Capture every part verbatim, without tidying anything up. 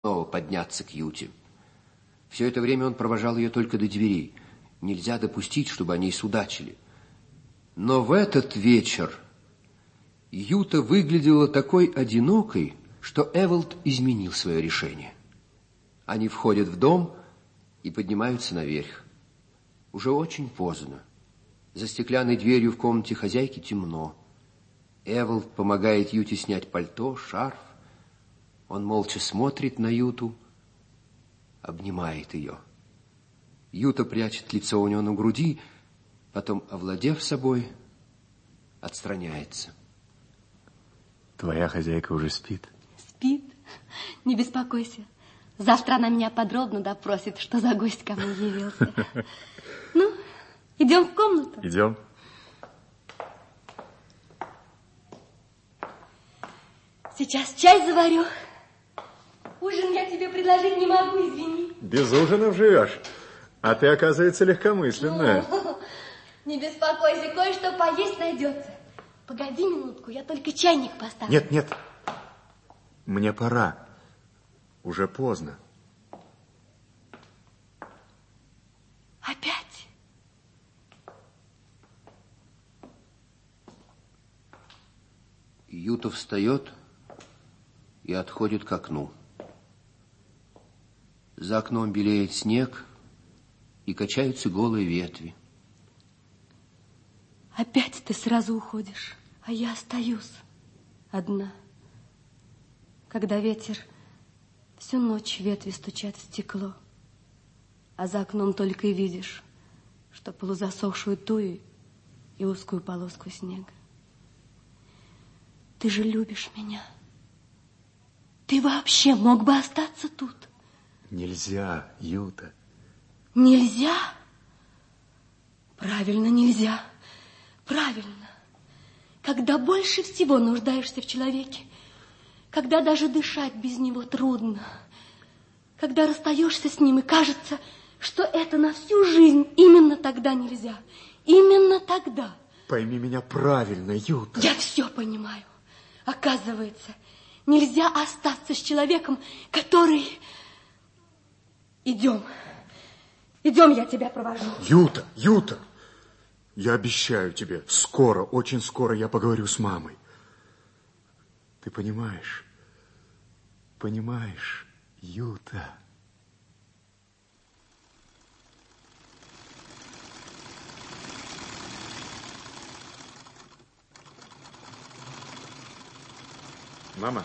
снова подняться к Юте. Все это время он провожал ее только до дверей. Нельзя допустить, чтобы они судачили. Но в этот вечер Юта выглядела такой одинокой, что Эволд изменил свое решение. Они входят в дом и поднимаются наверх. Уже очень поздно. За стеклянной дверью в комнате хозяйки темно. Эволд помогает Юте снять пальто, шарф. Он молча смотрит на Юту, обнимает ее. Юта прячет лицо у него на груди, потом, овладев собой, отстраняется. Твоя хозяйка уже спит? Спит. Не беспокойся. Завтра она меня подробно допросит, что за гость ко мне явился. Ну, идем в комнату? Идем. Сейчас чай заварю. Ужин я тебе предложить не могу, извини. Без ужинов живешь? А ты, оказывается, легкомысленная. Ну, не беспокойся, кое-что поесть найдется. Погоди минутку, я только чайник поставлю. Нет, нет. Мне пора. Уже поздно. Опять? Юта встает и отходит к окну. За окном белеет снег, и качаются голые ветви. Опять ты сразу уходишь, а я остаюсь одна. Когда ветер всю ночь ветви стучат в стекло, а за окном только и видишь, что полузасохшую тую и узкую полоску снега. Ты же любишь меня. Ты вообще мог бы остаться тут? Нельзя, Юта. Нельзя? Правильно, нельзя. Правильно. Когда больше всего нуждаешься в человеке, когда даже дышать без него трудно, когда расстаешься с ним и кажется, что это на всю жизнь, именно тогда нельзя. Именно тогда. Пойми меня правильно, Юта. Я все понимаю. Оказывается, нельзя остаться с человеком, который... Идем. Идем, я тебя провожу. Юта, Юта, я обещаю тебе, скоро, очень скоро я поговорю с мамой. Ты понимаешь? Понимаешь, Юта? Мама?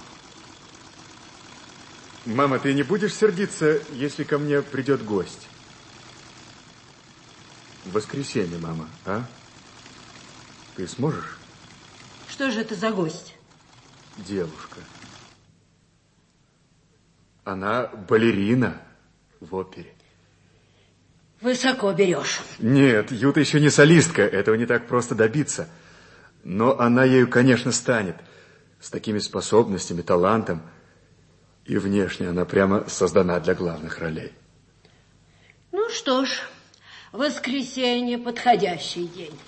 Мама, ты не будешь сердиться, если ко мне придет гость? В воскресенье, мама, а? Ты сможешь? Что же это за гость? Девушка. Она балерина в опере. Высоко берешь. Нет, Юта еще не солистка, этого не так просто добиться. Но она ею, конечно, станет. С такими способностями, талантом. И внешне она прямо создана для главных ролей. Ну что ж, воскресенье подходящий день.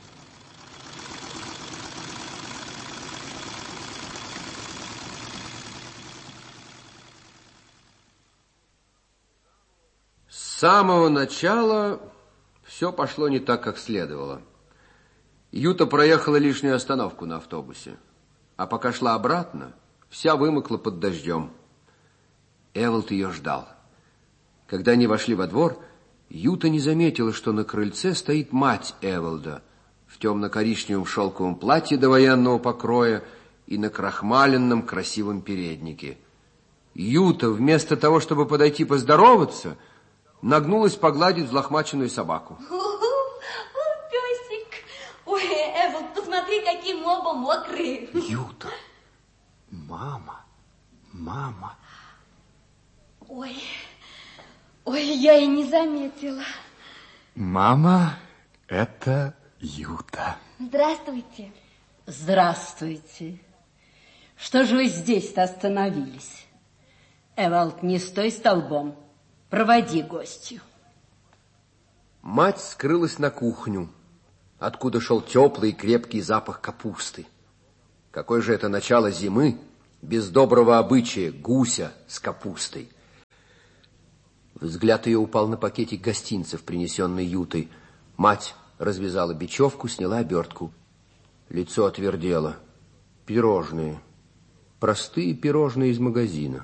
С самого начала все пошло не так, как следовало. Юта проехала лишнюю остановку на автобусе, а пока шла обратно, вся вымокла под дождем. Эволд ее ждал. Когда они вошли во двор, Юта не заметила, что на крыльце стоит мать Эволда в темно-коричневом шелковом платье довоенного покроя и на крахмаленном красивом переднике. Юта, вместо того, чтобы подойти поздороваться, нагнулась погладить взлохмаченную собаку. О, песик! Ой, Эволд, посмотри, какие мы оба мокрые. Юта, мама, мама. Ой, ой, я и не заметила. Мама, это Юта. Здравствуйте. Здравствуйте. Что же вы здесь-то остановились? Эволд, не стой столбом. Проводи гостью. Мать скрылась на кухню, откуда шел теплый и крепкий запах капусты. Какое же это начало зимы без доброго обычая гуся с капустой. Взгляд ее упал на пакетик гостинцев, принесенный Ютой. Мать развязала бечевку, сняла обертку. Лицо отвердело. Пирожные. Простые пирожные из магазина.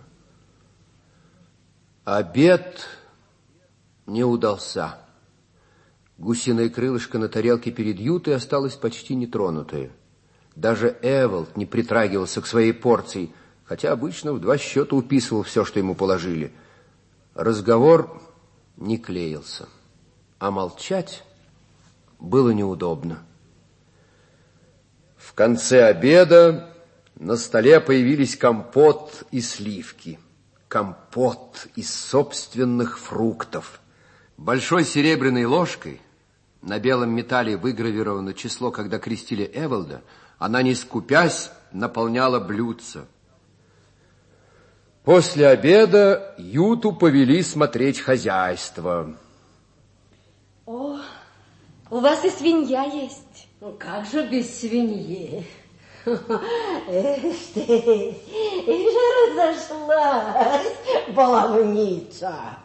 Обед не удался. Гусиное крылышко на тарелке перед Ютой осталось почти нетронутое. Даже Эвалд не притрагивался к своей порции, хотя обычно в два счета уписывал все, что ему положили. Разговор не клеился, а молчать было неудобно. В конце обеда на столе появились компот и сливки. Компот из собственных фруктов. Большой серебряной ложкой, на белом металле выгравировано число, когда крестили Эвалда, она, не скупясь, наполняла блюдце. После обеда Юту повели смотреть хозяйство. О, у вас и свинья есть. Ну, как же без свиньи? Эх ты, и же разошлась, баловница.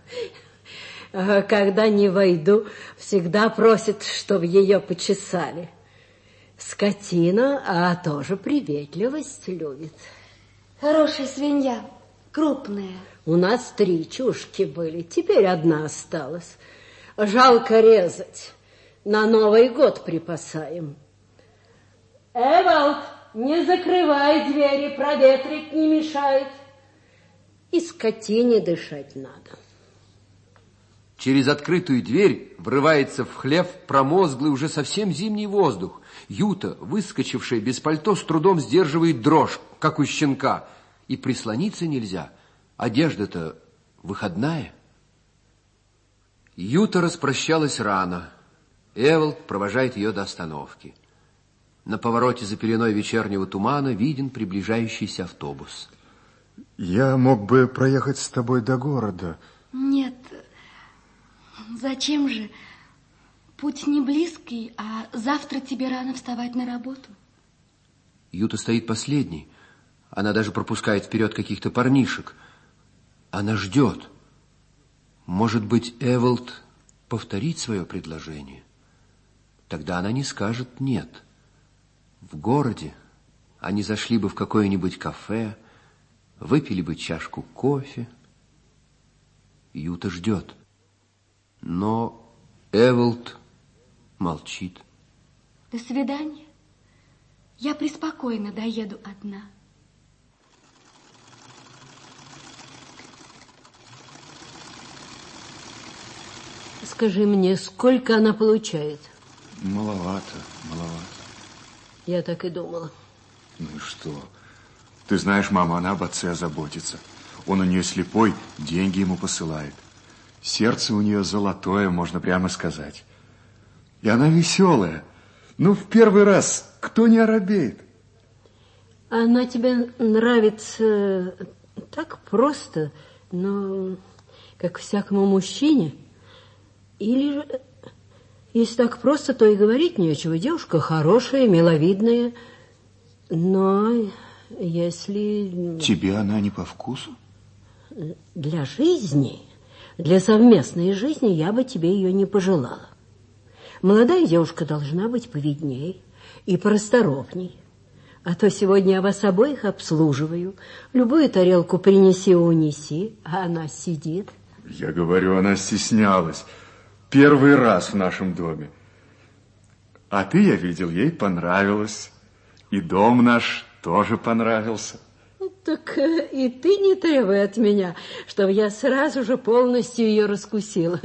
Когда не войду, всегда просит, чтобы ее почесали. Скотина, а тоже приветливость любит. Хорошая свинья, крупная. У нас три чушки были, теперь одна осталась. Жалко резать, на Новый год припасаем. Эвалд, не закрывай двери, проветрить не мешает. И скотине дышать надо. Через открытую дверь врывается в хлев промозглый уже совсем зимний воздух. Юта, выскочившая без пальто, с трудом сдерживает дрожь, как у щенка. И прислониться нельзя. Одежда-то выходная. Юта распрощалась рано. Эвалд провожает ее до остановки. На повороте за пеленой вечернего тумана виден приближающийся автобус. Я мог бы проехать с тобой до города. Нет, зачем же? Путь не близкий, а завтра тебе рано вставать на работу. Юта стоит последней. Она даже пропускает вперед каких-то парнишек. Она ждет. Может быть, Эвалд повторит свое предложение? Тогда она не скажет «нет». В городе они зашли бы в какое-нибудь кафе, выпили бы чашку кофе. Юта ждет. Но Эвалд молчит. До свидания. Я преспокойно доеду одна. Скажи мне, сколько она получает? Маловато, маловато. Я так и думала. Ну и что? Ты знаешь, мама, она об отце заботится. Он у нее слепой, деньги ему посылает. Сердце у нее золотое, можно прямо сказать. И она веселая. Ну, в первый раз кто не оробеет? Она тебе нравится так просто, но как всякому мужчине? Или же, если так просто, то и говорить нечего. Девушка хорошая, миловидная, но если... Тебе она не по вкусу? Для жизни, для совместной жизни я бы тебе ее не пожелала. Молодая девушка должна быть повидней и порасторопней. А то сегодня я вас обоих обслуживаю. Любую тарелку принеси и унеси, а она сидит. Я говорю, она стеснялась. Первый раз в нашем доме. А ты, я видел, ей понравилось. И дом наш тоже понравился. Так и ты не требуй от меня, чтобы я сразу же полностью ее раскусила.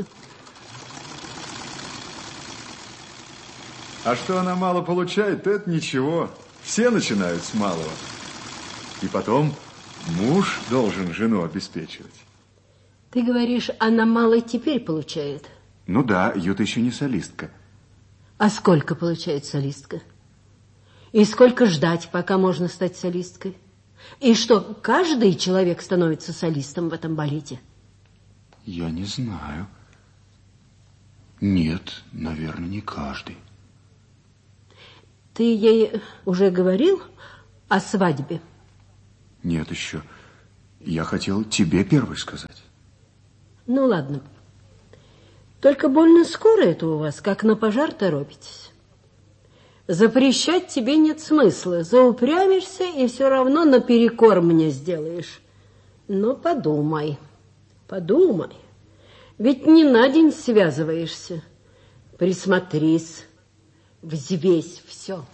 А что она мало получает, то это ничего. Все начинают с малого. И потом муж должен жену обеспечивать. Ты говоришь, она мало теперь получает? Ну да, Юта еще не солистка. А сколько получает солистка? И сколько ждать, пока можно стать солисткой? И что, каждый человек становится солистом в этом балете? Я не знаю. Нет, наверное, не каждый. Ты ей уже говорил о свадьбе? Нет еще. Я хотел тебе первой сказать. Ну, ладно. Только больно скоро это у вас, как на пожар торопитесь. Запрещать тебе нет смысла. Заупрямишься и все равно наперекор мне сделаешь. Но подумай, подумай. Ведь не на день связываешься. Присмотрись, взвесь все.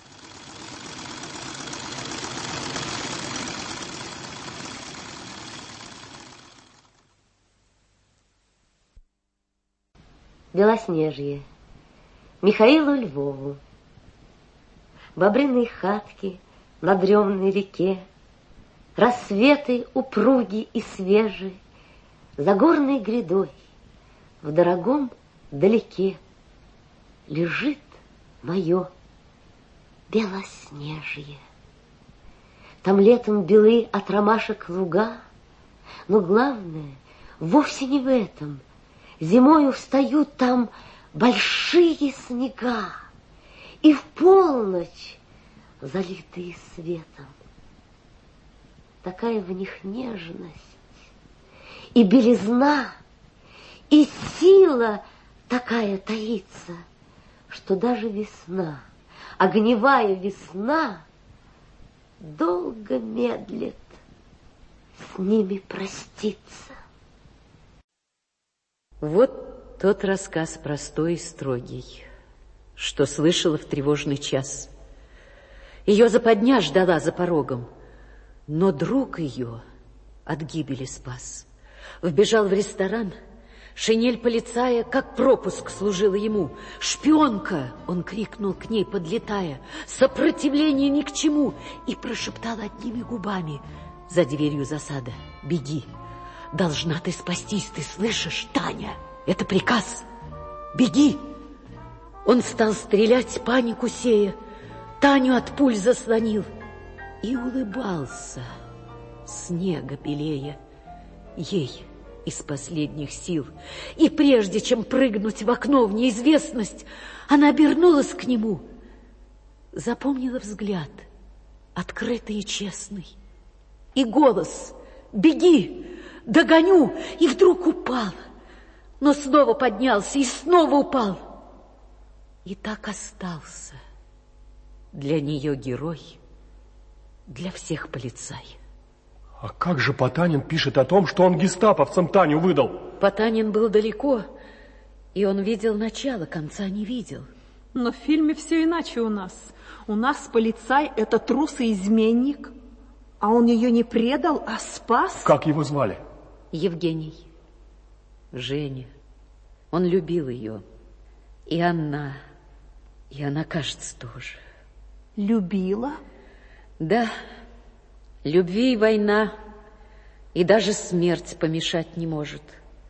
Белоснежье. Михаилу Львову. Бобрыные хатки на дремной реке, рассветы упруги и свежи, за горной грядой в дорогом далеке лежит мое белоснежье. Там летом белы от ромашек луга, но главное вовсе не в этом. Зимою встают там большие снега, и в полночь залитые светом. Такая в них нежность и белизна, и сила такая таится, что даже весна, огневая весна, долго медлит с ними проститься. Вот тот рассказ простой и строгий, что слышала в тревожный час. Ее западня ждала за порогом, но друг ее от гибели спас. Вбежал в ресторан, шинель полицая, как пропуск служила ему. «Шпионка!» — он крикнул к ней, подлетая. «Сопротивление ни к чему!» И прошептал одними губами. За дверью засада. «Беги! Должна ты спастись, ты слышишь, Таня? Это приказ! Беги!» Он стал стрелять, панику сея, Таню от пуль заслонил и улыбался, снега белея, ей из последних сил. И прежде чем прыгнуть в окно в неизвестность, она обернулась к нему, запомнила взгляд, открытый и честный, и голос: «Беги, догоню!» И вдруг упал, но снова поднялся и снова упал. И так остался для нее герой, для всех полицай. А как же Потанин пишет о том, что он гестаповцам Таню выдал? Потанин был далеко, и он видел начало, конца не видел. Но в фильме все иначе у нас. У нас полицай — это трус и изменник, а он ее не предал, а спас. Как его звали? Евгений. Женя. Он любил ее. И она... И она, кажется, тоже. Любила? Да. Любви и война, и даже смерть помешать не может.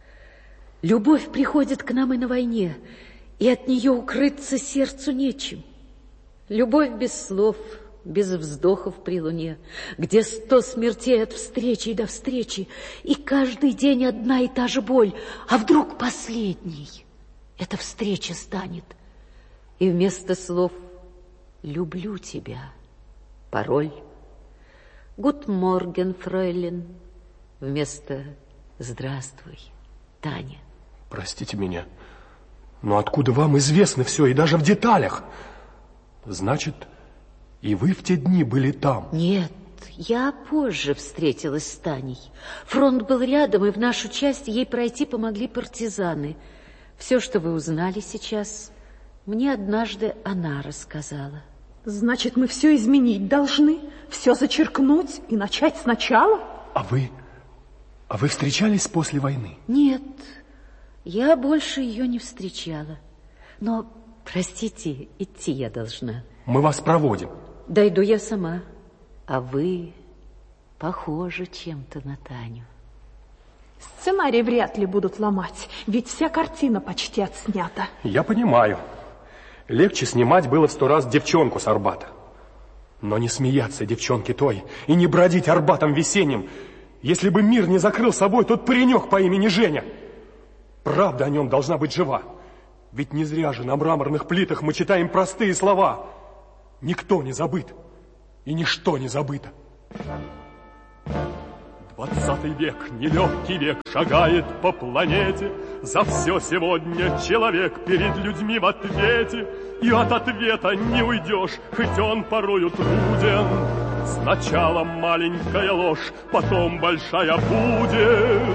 Любовь приходит к нам и на войне, и от нее укрыться сердцу нечем. Любовь без слов, без вздохов при луне, где сто смертей от встречи до встречи, и каждый день одна и та же боль, а вдруг последней эта встреча станет. И вместо слов «люблю тебя» пароль «Гут морген, фройлен» вместо «здравствуй, Таня». Простите меня, но откуда вам известно все, и даже в деталях? Значит, и вы в те дни были там? Нет, я позже встретилась с Таней. Фронт был рядом, и в нашу часть ей пройти помогли партизаны. Все, что вы узнали сейчас, мне однажды она рассказала. Значит, мы все изменить должны, все зачеркнуть и начать сначала? А вы... А вы встречались после войны? Нет, я больше ее не встречала. Но, простите, идти я должна. Мы вас проводим. Дойду я сама. А вы похожи чем-то на Таню. Сценарий вряд ли будут ломать, ведь вся картина почти отснята. Я понимаю. Легче снимать было в сто раз девчонку с Арбата. Но не смеяться девчонке той и не бродить Арбатом весенним. Если бы мир не закрыл собой тот паренек по имени Женя. Правда о нем должна быть жива. Ведь не зря же на мраморных плитах мы читаем простые слова. Никто не забыт, и ничто не забыто. Двадцатый век, нелегкий век, шагает по планете. За все сегодня человек перед людьми в ответе. И от ответа не уйдешь, хоть он порою труден. Сначала маленькая ложь, потом большая будет.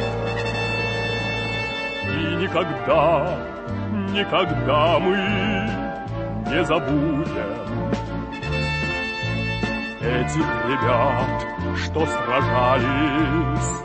И никогда, никогда мы не забудем этих ребят, что сражались